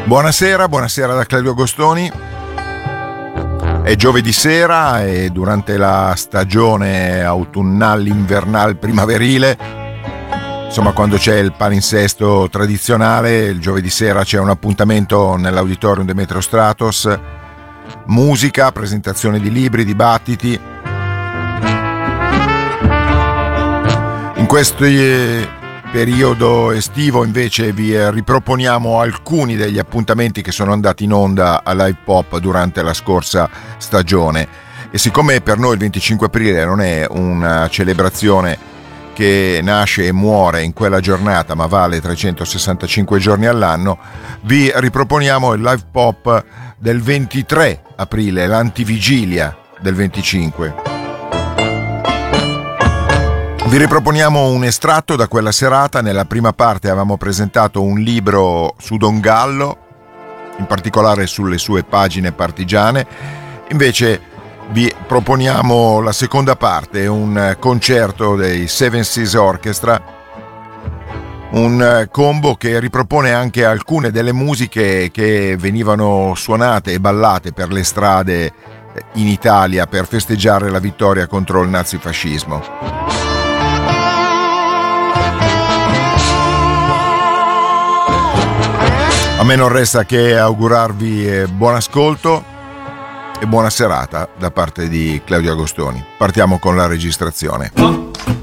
Buonasera da Claudio Agostoni. È giovedì sera e durante la stagione autunnale, invernale, primaverile, insomma quando c'è il palinsesto tradizionale, il giovedì sera c'è un appuntamento nell'auditorium Demetrio Stratos, musica, presentazione di libri, dibattiti. In questi periodo estivo invece vi riproponiamo alcuni degli appuntamenti che sono andati in onda a Live Pop durante la scorsa stagione, e siccome per noi il 25 aprile non è una celebrazione che nasce e muore in quella giornata ma vale 365 giorni all'anno, vi riproponiamo il Live Pop del 23 aprile, l'antivigilia del 25. Vi riproponiamo un estratto da quella serata. Nella prima parte avevamo presentato un libro su Don Gallo, in particolare sulle sue pagine partigiane. Invece vi proponiamo la seconda parte, un concerto dei Seven Seas Orchestra, un combo che ripropone anche alcune delle musiche che venivano suonate e ballate per le strade in Italia per festeggiare la vittoria contro il nazifascismo. A me non resta che augurarvi buon ascolto e buona serata da parte di Claudio Agostoni. Partiamo con la registrazione.